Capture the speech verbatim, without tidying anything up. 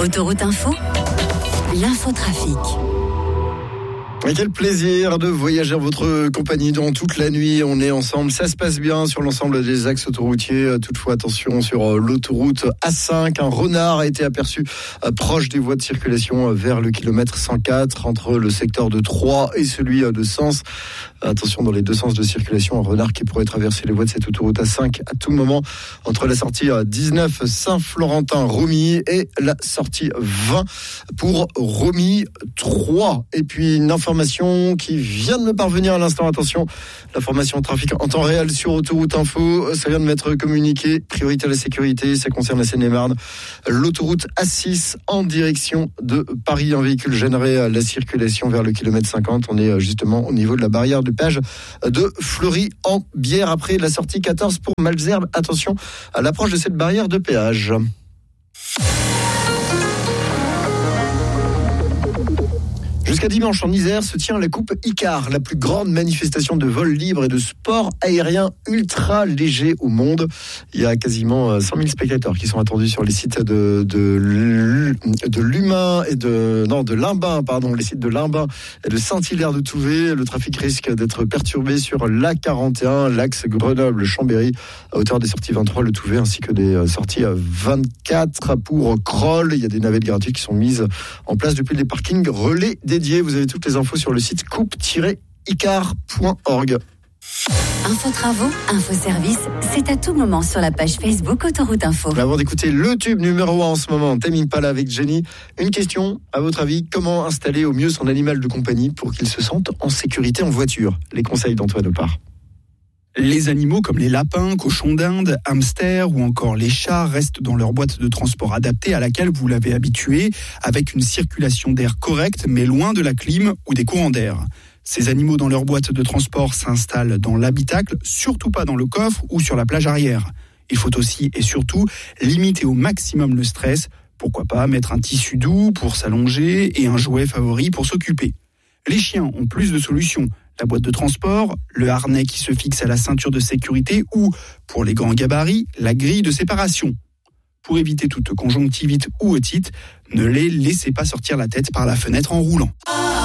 Autoroute Info, l'infotrafic. Et quel plaisir de voyager en votre compagnie dans toute la nuit. On est ensemble, ça se passe bien sur l'ensemble des axes autoroutiers. Toutefois, attention sur l'autoroute A cinq. Un renard a été aperçu proche des voies de circulation vers le kilomètre cent quatre entre le secteur de Troyes et celui de Sens. Attention dans les deux sens de circulation, un renard qui pourrait traverser les voies de cette autoroute A cinq à tout moment entre la sortie dix-neuf Saint-Florentin-Romy et la sortie vingt pour Romy trois. Et puis une information qui vient de me parvenir à l'instant, attention, l'information trafic en temps réel sur Autoroute Info, ça vient de m'être communiqué, priorité à la sécurité, ça concerne la Seine-et-Marne, l'autoroute A six en direction de Paris, un véhicule gênerait la circulation vers le kilomètre cinquante, on est justement au niveau de la barrière de péage de Fleury-en-Bière après la sortie quatorze pour Malesherbes, attention à l'approche de cette barrière de péage. Jusqu'à dimanche en Isère se tient la Coupe Icar, la plus grande manifestation de vol libre et de sport aérien ultra léger au monde. Il y a quasiment cent mille spectateurs qui sont attendus sur les sites de de, de Lumin et de non de Limbin, pardon, les sites de Limbin et de Saint-Hilaire-de-Touvet. Le trafic risque d'être perturbé sur l'A quarante et un, l'axe Grenoble-Chambéry à hauteur des sorties vingt-trois, le Touvet, ainsi que des sorties vingt-quatre pour Crolles. Il y a des navettes gratuites qui sont mises en place depuis les parkings relais dédiés. Vous avez toutes les infos sur le site coupe tiret icar point org. Info travaux, info service, c'est à tout moment sur la page Facebook Autoroute Info. Avant d'écouter le tube numéro un en ce moment, Tame Impala avec Jenny, une question, à votre avis, comment installer au mieux son animal de compagnie pour qu'il se sente en sécurité en voiture? Les conseils d'Antoine Opar. Les animaux comme les lapins, cochons d'Inde, hamsters ou encore les chats restent dans leur boîte de transport adaptée à laquelle vous l'avez habitué, avec une circulation d'air correcte mais loin de la clim ou des courants d'air. Ces animaux dans leur boîte de transport s'installent dans l'habitacle, surtout pas dans le coffre ou sur la plage arrière. Il faut aussi et surtout limiter au maximum le stress, pourquoi pas mettre un tissu doux pour s'allonger et un jouet favori pour s'occuper. Les chiens ont plus de solutions. La boîte de transport, le harnais qui se fixe à la ceinture de sécurité ou, pour les grands gabarits, la grille de séparation. Pour éviter toute conjonctivite ou otite, ne les laissez pas sortir la tête par la fenêtre en roulant.